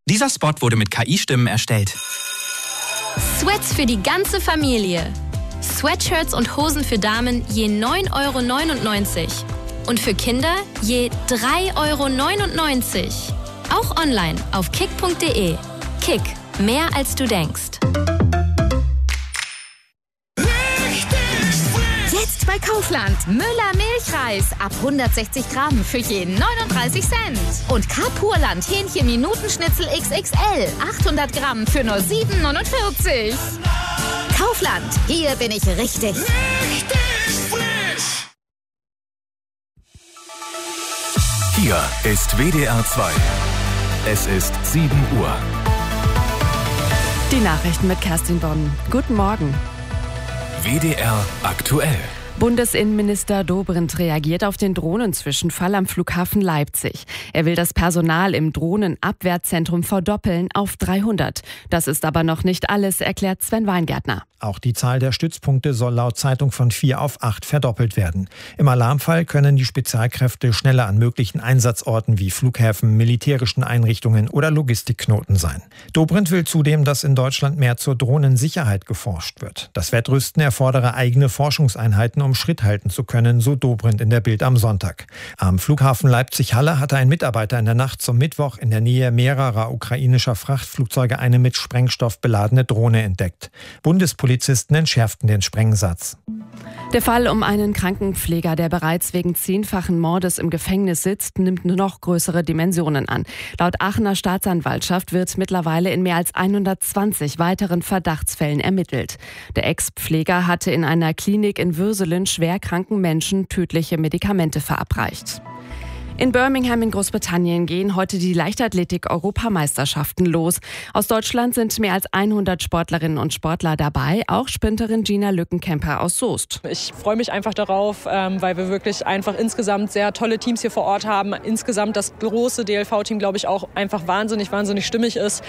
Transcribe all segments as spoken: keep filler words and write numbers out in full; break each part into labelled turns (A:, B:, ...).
A: Dieser Spot wurde mit K I-Stimmen erstellt.
B: Sweats für die ganze Familie. Sweatshirts und Hosen für Damen je neun Euro neunundneunzig. Und für Kinder je drei Euro neunundneunzig. Auch online auf kick punkt de. Kick, mehr als du denkst.
C: Jetzt bei Kaufland. Müller Milchreis ab hundertsechzig Gramm für je neununddreißig Cent. Und Kapurland Hähnchen-Minutenschnitzel X X L achthundert Gramm für nur sieben neunundvierzig. Kaufland, hier bin ich richtig.
D: Richtig frisch. Hier ist W D R zwei. Es ist sieben Uhr.
E: Die Nachrichten mit Kerstin Bonn. Guten Morgen.
D: W D R aktuell.
E: Bundesinnenminister Dobrindt reagiert auf den Drohnenzwischenfall am Flughafen Leipzig. Er will das Personal im Drohnenabwehrzentrum verdoppeln auf dreihundert. Das ist aber noch nicht alles, erklärt Sven Weingärtner.
F: Auch die Zahl der Stützpunkte soll laut Zeitung von vier auf acht verdoppelt werden. Im Alarmfall können die Spezialkräfte schneller an möglichen Einsatzorten wie Flughäfen, militärischen Einrichtungen oder Logistikknoten sein. Dobrindt will zudem, dass in Deutschland mehr zur Drohnensicherheit geforscht wird. Das Wettrüsten erfordere eigene Forschungseinheiten, um Schritt halten zu können, so Dobrindt in der Bild am Sonntag. Am Flughafen Leipzig-Halle hatte ein Mitarbeiter in der Nacht zum Mittwoch in der Nähe mehrerer ukrainischer Frachtflugzeuge eine mit Sprengstoff beladene Drohne entdeckt. Bundespolizisten entschärften den Sprengsatz.
E: Der Fall um einen Krankenpfleger, der bereits wegen zehnfachen Mordes im Gefängnis sitzt, nimmt noch größere Dimensionen an. Laut Aachener Staatsanwaltschaft wird mittlerweile in mehr als hundertzwanzig weiteren Verdachtsfällen ermittelt. Der Ex-Pfleger hatte in einer Klinik in Würselen schwerkranken Menschen tödliche Medikamente verabreicht. In Birmingham in Großbritannien gehen heute die Leichtathletik-Europameisterschaften los. Aus Deutschland sind mehr als hundert Sportlerinnen und Sportler dabei, auch Sprinterin Gina Lückenkämper aus Soest.
G: Ich freue mich einfach darauf, weil wir wirklich einfach insgesamt sehr tolle Teams hier vor Ort haben. Insgesamt das große D L V-Team, glaube ich, auch einfach wahnsinnig, wahnsinnig stimmig ist.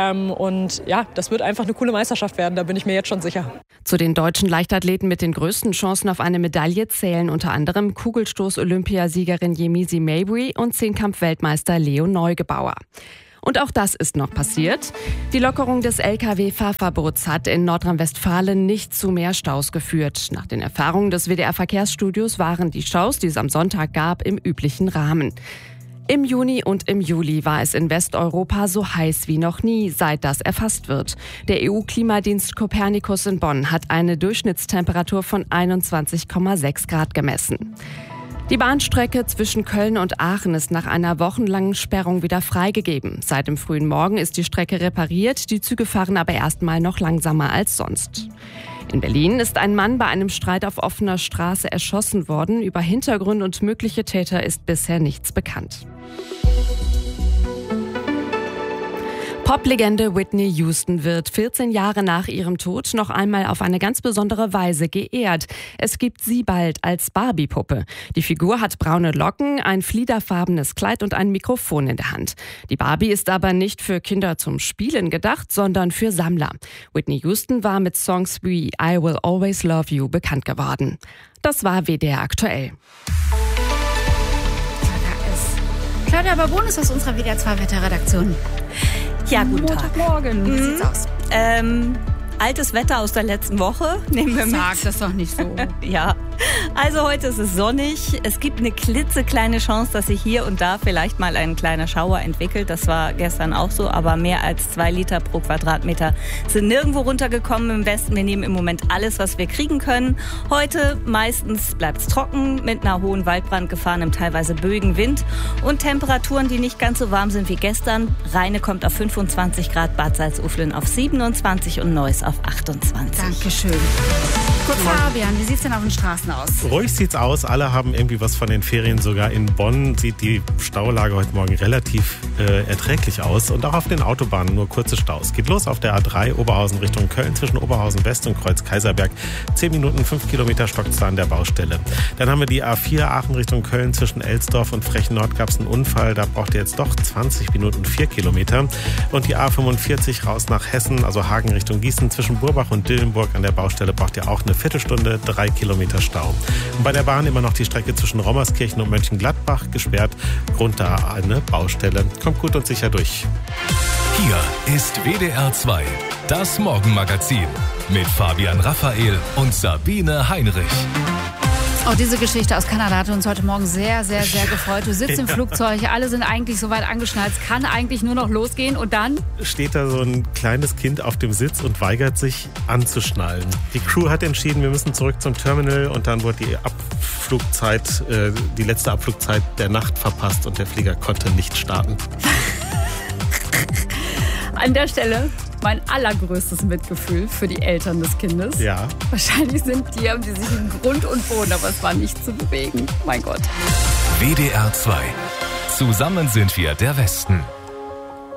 G: Und ja, das wird einfach eine coole Meisterschaft werden, da bin ich mir jetzt schon sicher.
E: Zu den deutschen Leichtathleten mit den größten Chancen auf eine Medaille zählen unter anderem Kugelstoß-Olympiasiegerin Yemisi May und Zehnkampf-Weltmeister Leo Neugebauer. Und auch das ist noch passiert. Die Lockerung des L K W-Fahrverbots hat in Nordrhein-Westfalen nicht zu mehr Staus geführt. Nach den Erfahrungen des W D R-Verkehrsstudios waren die Staus, die es am Sonntag gab, im üblichen Rahmen. Im Juni und im Juli war es in Westeuropa so heiß wie noch nie, seit das erfasst wird. Der E U-Klimadienst Copernicus in Bonn hat eine Durchschnittstemperatur von einundzwanzig Komma sechs Grad gemessen. Die Bahnstrecke zwischen Köln und Aachen ist nach einer wochenlangen Sperrung wieder freigegeben. Seit dem frühen Morgen ist die Strecke repariert, die Züge fahren aber erstmal noch langsamer als sonst. In Berlin ist ein Mann bei einem Streit auf offener Straße erschossen worden. Über Hintergründe und mögliche Täter ist bisher nichts bekannt. Poplegende Whitney Houston wird vierzehn Jahre nach ihrem Tod noch einmal auf eine ganz besondere Weise geehrt. Es gibt sie bald als Barbie-Puppe. Die Figur hat braune Locken, ein fliederfarbenes Kleid und ein Mikrofon in der Hand. Die Barbie ist aber nicht für Kinder zum Spielen gedacht, sondern für Sammler. Whitney Houston war mit Songs wie I Will Always Love You bekannt geworden. Das war W D R aktuell.
C: Claudia Babonus aus unserer W D R zwei Wetterredaktion.
H: Ja, guten Tag.
C: Montagmorgen. Wie sieht's aus?
H: Ähm, altes Wetter aus der letzten Woche. Nehmen wir mit.
C: Sag das doch nicht so.
H: Ja, also heute ist es sonnig. Es gibt eine klitzekleine Chance, dass sich hier und da vielleicht mal ein kleiner Schauer entwickelt. Das war gestern auch so, aber mehr als zwei Liter pro Quadratmeter sind nirgendwo runtergekommen im Westen. Wir nehmen im Moment alles, was wir kriegen können. Heute meistens bleibt es trocken mit einer hohen Waldbrandgefahr, einem teilweise böigen Wind und Temperaturen, die nicht ganz so warm sind wie gestern. Rheine kommt auf fünfundzwanzig Grad, Bad Salzuflen auf siebenundzwanzig und Neuss auf achtundzwanzig.
C: Dankeschön. Gut, Fabian, wie sieht's denn auf den Straßen aus?
I: Ruhig sieht's aus. Alle haben irgendwie was von den Ferien. Sogar in Bonn sieht die Staulage heute Morgen relativ äh, erträglich aus. Und auch auf den Autobahnen nur kurze Staus. Geht los auf der A drei Oberhausen Richtung Köln zwischen Oberhausen West und Kreuz Kaiserberg. zehn Minuten, fünf Kilometer stockt's da an der Baustelle. Dann haben wir die A vier Aachen Richtung Köln zwischen Elsdorf und Frechen-Nord gab's einen Unfall. Da braucht ihr jetzt doch zwanzig Minuten, vier Kilometer. Und die A fünfundvierzig raus nach Hessen, also Hagen Richtung Gießen zwischen Burbach und Dillenburg an der Baustelle braucht ihr auch eine Viertelstunde, drei Kilometer Stau. Und bei der Bahn immer noch die Strecke zwischen Rommerskirchen und Mönchengladbach gesperrt. Grund da eine Baustelle. Kommt gut und sicher durch.
D: Hier ist W D R zwei, das Morgenmagazin mit Fabian Raphael und Sabine Heinrich.
J: Auch diese Geschichte aus Kanada hat uns heute Morgen sehr, sehr, sehr gefreut. Du sitzt im Flugzeug, alle sind eigentlich soweit angeschnallt, es kann eigentlich nur noch losgehen und dann
I: steht da so ein kleines Kind auf dem Sitz und weigert sich anzuschnallen. Die Crew hat entschieden, wir müssen zurück zum Terminal und dann wurde die Abflugzeit, äh, die letzte Abflugzeit der Nacht verpasst und der Flieger konnte nicht starten.
J: An der Stelle mein allergrößtes Mitgefühl für die Eltern des Kindes.
I: Ja.
J: Wahrscheinlich sind die, haben die sich in Grund und Boden, aber es war nicht zu bewegen. Mein Gott.
D: W D R zwei. Zusammen sind wir der Westen.